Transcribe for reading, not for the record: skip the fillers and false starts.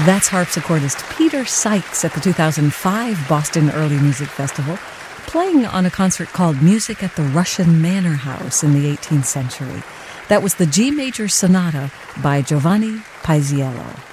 That's harpsichordist Peter Sykes at the 2005 Boston Early Music Festival, playing on a concert called Music at the Russian Manor House in the 18th century. That was the G major sonata by Giovanni Paisiello.